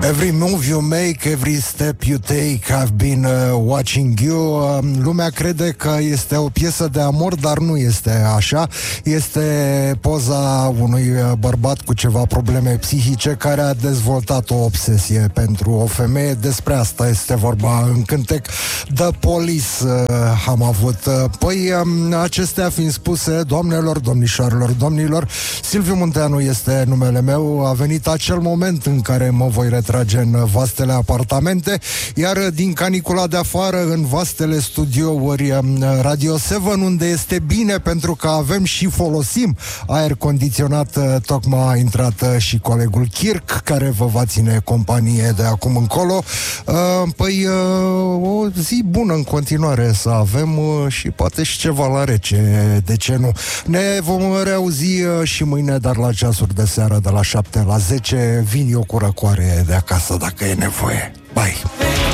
Every move you make, every step you take, I've been watching you. Lumea crede că este o piesă de amor, dar nu este așa. Este poza unui bărbat cu ceva probleme psihice care a dezvoltat o obsesie pentru o femeie. Despre asta este vorba în cântec. The Police am avut. Păi, acestea fiind spuse, doamnelor, domnișoarelor, domnilor, Silviu Munteanu este numele meu. A venit acel moment în care mă voi retrage în vastele apartamente, iar din canicula de afară, în vastele studiouri Radio 7, unde este bine pentru că avem și folosim aer condiționat, tocmai a intrat și colegul Kirk, care vă va ține companie de acum încolo. Păi, o zi bună în continuare să avem și poate și ceva la rece, de ce nu? Ne vom reauzi și mâine, dar la ceasuri de seară de la 7 la 10 vin eu cu răcoare de acasă dacă e nevoie. Bye!